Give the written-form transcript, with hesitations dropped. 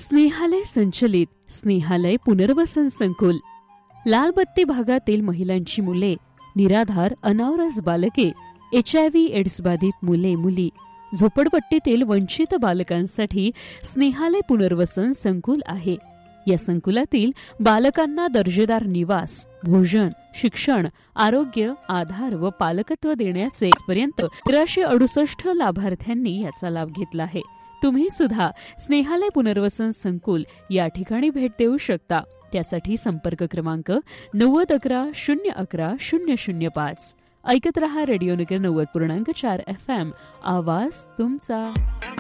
स्नेहालय संचलित स्नेहालय पुनर्वसन संकुल. लालबत्ती भागातील महिलांची मुले, निराधार अनावरस बालके, HIV एड्स बाधित मुले मुली, झोपडपट्टीतील वंचित बालकांसाठी स्नेहालय पुनर्वसन संकुल आहे. या संकुलातील बालकांना दर्जेदार निवास, भोजन, शिक्षण, आरोग्य, आधार व पालकत्व देण्याचे पर्यंत 1368 लाभार्थ्यांनी याचा लाभ घेतला आहे. तुम्ही सुद्धा स्नेहालय पुनर्वसन संकुल या ठिकाणी भेट देऊ शकता. त्यासाठी संपर्क क्रमांक 9011-011-005. ऐकत रहा रेडिओ नगर 90.4 FM. आवाज तुमचा.